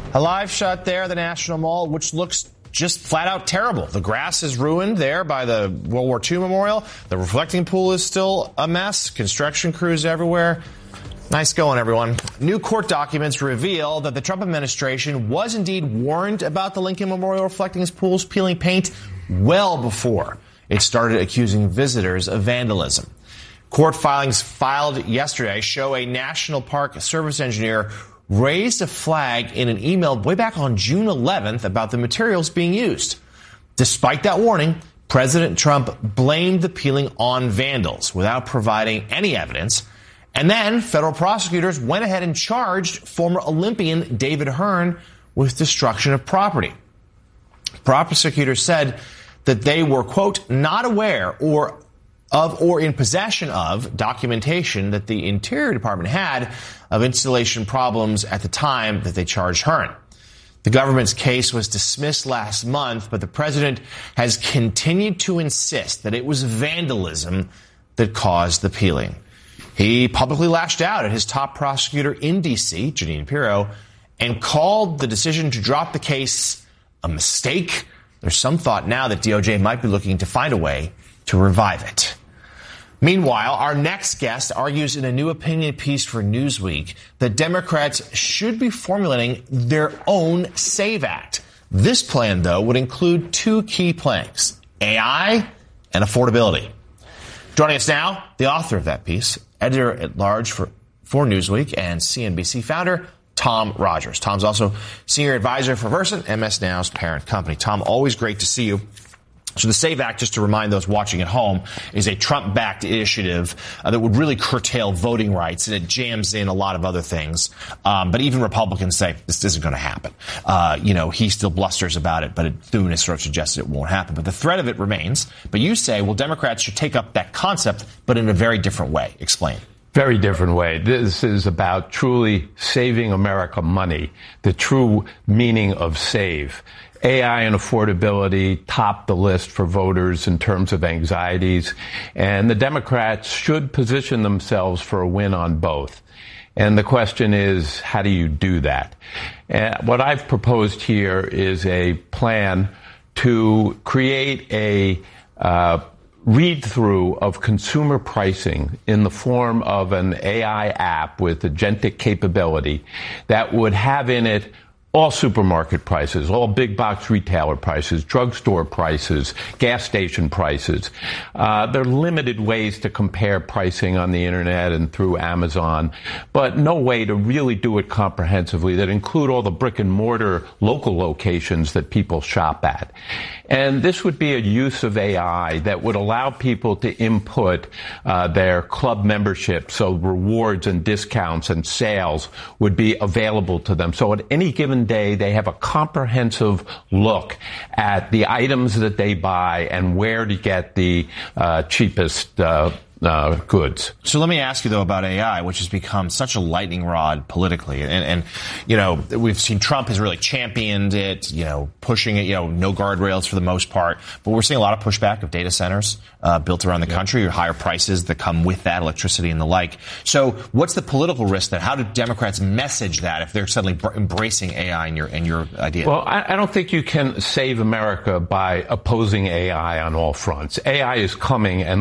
A live shot there, the National Mall, which looks just flat out terrible. The grass is ruined there by the World War II memorial. The reflecting pool is still a mess. Construction crews everywhere. Nice going, everyone. New court documents reveal that the Trump administration was indeed warned about the Lincoln Memorial reflecting pools peeling paint well before it started accusing visitors of vandalism. Court filings filed yesterday show a National Park Service engineer raised a flag in an email way back on June 11th about the materials being used. Despite that warning, President Trump blamed the peeling on vandals without providing any evidence. And then federal prosecutors went ahead and charged former Olympian David Hearn with destruction of property. Prosecutors said that they were, quote, not aware or in possession of documentation that the Interior Department had of installation problems at the time that they charged Hearn. The government's case was dismissed last month, but the president has continued to insist that it was vandalism that caused the peeling. He publicly lashed out at his top prosecutor in D.C., Jeanine Pirro, and called the decision to drop the case a mistake. There's some thought now that DOJ might be looking to find a way to revive it. Meanwhile, our next guest argues in a new opinion piece for Newsweek that Democrats should be formulating their own SAVE Act. This plan, though, would include two key planks, AI and affordability. Joining us now, the author of that piece, editor-at-large for Newsweek and CNBC founder, Tom Rogers. Tom's also senior advisor for Versant, MS Now's parent company. Tom, always great to see you. So the SAVE Act, just to remind those watching at home, is a Trump-backed initiative that would really curtail voting rights, and it jams in a lot of other things. But even Republicans say this isn't going to happen. He still blusters about it, but Thune has sort of suggested it won't happen. But the threat of it remains. But you say, well, Democrats should take up that concept, but in a very different way. Explain. Very different way. This is about truly saving America money, the true meaning of save. AI and affordability top the list for voters in terms of anxieties, and the Democrats should position themselves for a win on both. And the question is, how do you do that? And what I've proposed here is a plan to create a read-through of consumer pricing in the form of an AI app with agentic capability that would have in it all supermarket prices, all big box retailer prices, drugstore prices, gas station prices. There are limited ways to compare pricing on the internet and through Amazon, but no way to really do it comprehensively that include all the brick and mortar local locations that people shop at. And this would be a use of AI that would allow people to input their club membership, so rewards and discounts and sales would be available to them. So at any given day, they have a comprehensive look at the items that they buy and where to get the cheapest goods. So let me ask you, though, about AI, which has become such a lightning rod politically. And we've seen Trump has really championed it, pushing it, no guardrails for the most part. But we're seeing a lot of pushback of data centers built around the country, or higher prices that come with that, electricity and the like. So what's the political risk then? How do Democrats message that if they're suddenly embracing AI in your idea? Well, I don't think you can save America by opposing AI on all fronts. AI is coming, and